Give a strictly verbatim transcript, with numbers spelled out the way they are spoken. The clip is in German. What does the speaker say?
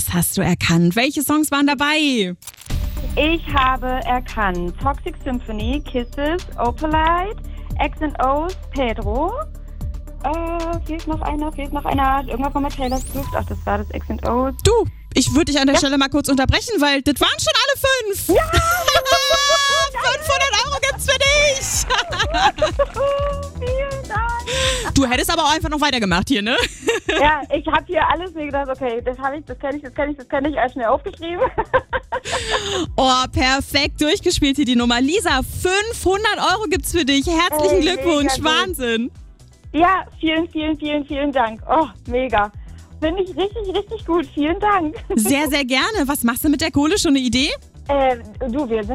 Was hast du erkannt? Welche Songs waren dabei? Ich habe erkannt Toxic Symphony, Kisses, Opalite, X and O's, Pedro. Äh, fehlt noch einer, fehlt noch einer. Irgendwas von der Taylor Swift. Ach, das war das X and O's. Du, ich würde dich an der Ja. Stelle mal kurz unterbrechen, weil das waren schon alle fünf. Ja! fünfhundert Euro gibt's für dich. Vielen Dank. Du hättest aber auch einfach noch weitergemacht hier, ne? Ja, ich habe hier alles mir gedacht, okay, das habe ich, das kenne ich, das kenne ich, das kenne ich, alles schnell aufgeschrieben. Oh, perfekt durchgespielt hier die Nummer. Lisa, fünfhundert Euro gibt's für dich. Herzlichen Ey, Glückwunsch, mega gut. Wahnsinn. Ja, vielen, vielen, vielen, vielen Dank. Oh, mega. Finde ich richtig, richtig gut. Vielen Dank. Sehr, sehr gerne. Was machst du mit der Kohle? Schon eine Idee? Äh, du, wir sind